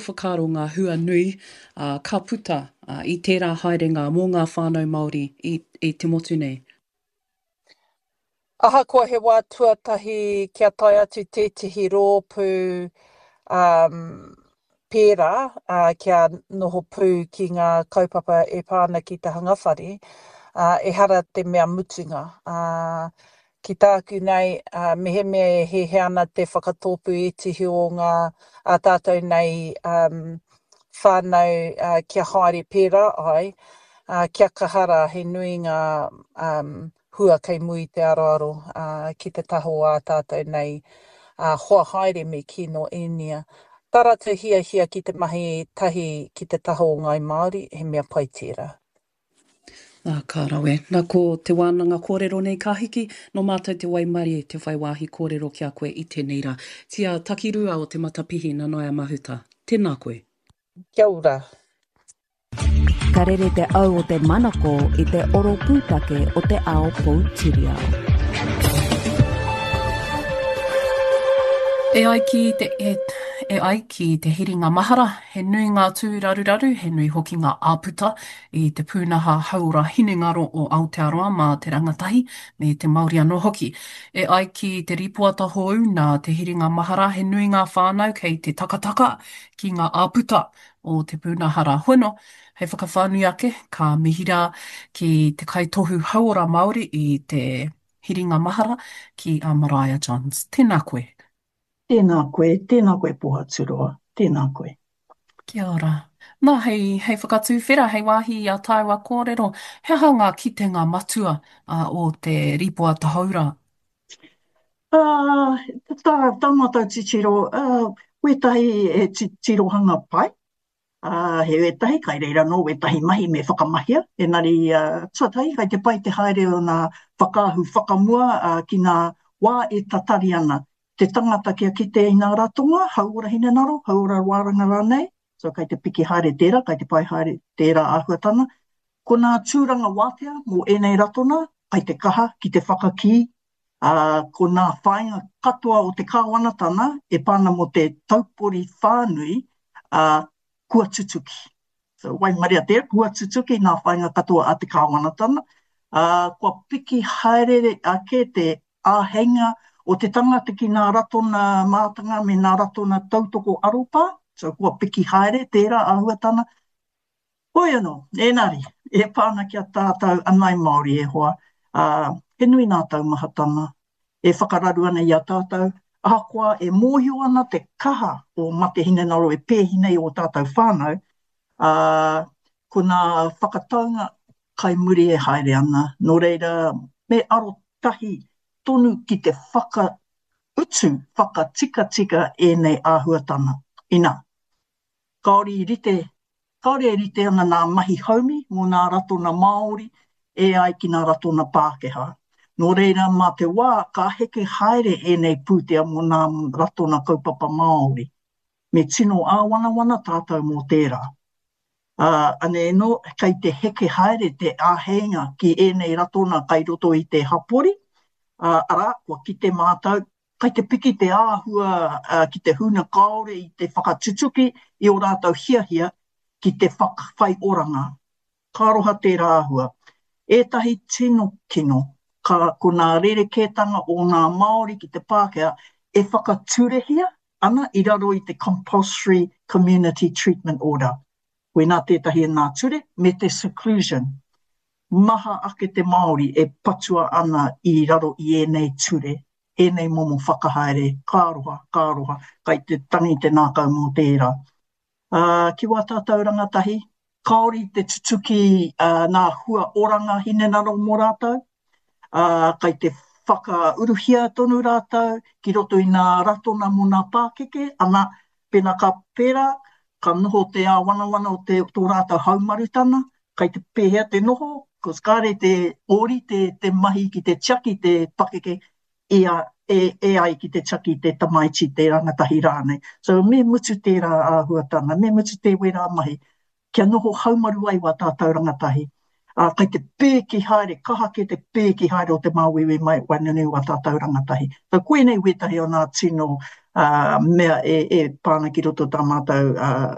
whakaro ngā hua nui ka puta i tērā haerenga mō ngā whānau Māori i te motu nei. Ahakoa he wā tuatahi kia tai atu tētihi rōpū pērā kia noho pū ki ngā kaupapa e pāna ki te hangawhare, e hara te mea mutunga. Ki tāku nei, mehe mea he ana te whakatōpu e tihi o ngā tātou nei whānau kia haere pērā ai, kia kahara he nui ngā hua kei mui te aroaro ki te taho a tātou nei hoa haere me kino enia. Tarata hia ki te mahi tahi ki te taho o ngai Māori, he mea pai tērā. Ka rawe. Nā ko te wānanga kōrero nei ka hiki, no mātou te waimari e te whaiwāhi kōrero ki a koe i tēnei rā. Tia takirua o te matapihi nā noia mahuta. Tēnā koe. Kia ora. Ka rere te au o te manako i te oro pūtake o te ao Poutireo. E ai ki te hiringa mahara, he nui ngā tūraruraru, he nui hoki ngā āputa i te pūnaha haura hinengaro o Aotearoa mā te rangatahi me te Māori anō hoki. E ai ki te ripuata hou nā te hiringa mahara, he nui ngā whānau kei te takataka ki ngā āputa o te pūnahara hono. Hei whakawhānui ake, ka mihira ki te kaitohu hauora Māori i te hiringa mahara ki a Mariah Johns. Tēnā koe. Tēnā koe Pohaturoa, tēnā koe. Kia ora. Nā, hei whakatūwhera, hei wāhi a Taiwa kōrero, he aha ngā kitenga matua o te ripoata haura? Tamatau titiro, wetahi e tirohanga pai, he wetahi kai reira no wetahi mahi me whakamahia, enari tuatahi kai te pai te haere o nā whakaahu whakamua ki nā wā e tatari ana. Te tangata kia kite i nā ratonga, hauora hinenaro, hauora wāranga rānei, so kai te piki haere tērā, kai te pai haere tērā āhuatana. Ko nā tūranga wātea mō enei ratona, kai te kaha ki te whakaki, ko nā whāinga katoa o te kāwanatana, e pāna mo te taupori whānui, kua tutuki. So, wai maria tērā, kua tutuki nā whāinga katoa a te kāwanatana. Kua piki haere ake te āhenga o te tangata ki nā ratona mātanga me nā ratona tautoko aropa, so kua piki haere, tērā āhuatana. Hoi anō, enari, e pāna ki a tātou anai Māori e hoa, he nui nā taumahatanga, e whakararu ana i a tātou, ahakoa e mōhio ana te kaha o mate hinenaro e pēhinei o tātou whānau, ko nā whakataunga kai muri e haere ana, no reira me aro tahi tonu ki te whakatika e nei āhuatana. Ina, kaore e rite ana nā mahi haumi mō nā ratona Māori e ai ki nā ratona Pākehā. Nō reira mā te wā ka heke haere e nei pūtea mō nā ratona kaupapa Māori. Me tino āwanawana tātou mō tērā. Ane no, kai te heke haere te āheinga ki e nei ratona kai roto i te hapori, ara, kua ki te mātau, kai te piki te āhua ki te huna kaore i te whakatutuki i o rātau hiahia ki te whakawhai oranga. Ka roha tērā āhua. Ētahi tino kino, ko nā rerekētanga o nā Māori ki te Pākehā e whakaturehia ana i raro i te Compulsory Community Treatment Order. Koe nā tētahi e nā ture, me te seclusion. Maha ake te Māori e patua ana i raro i enei ture, enei momo whakahaere, kāroha, kai te tangi te nākau mō tērā. Ki wā tātou rangatahi, kaori te tutuki nā hua oranga hinenaro mō rātou, kai te whakauruhia tonu rātou, ki roto i nā ratona mō nā Pākeke, ana pena ka pērā, ka noho te āwanawana o tō rātou haumarutana, kai te pēhea te noho, ko skare te ori, te mahi ki te tiaki, te Pakeke, e ai ki te tiaki, te tamaiti, te rangatahi rānei. So me mutu tērā āhuatana, me mutu te wera mahi, kia noho haumaru ai wā tātou rangatahi. Kai te pēki haere, kaha ke te pēki haere o te māwewe mai wainunu wā tātou rangatahi. So koe nei wetahi o nā tino mea e pāna ki roto tā mātou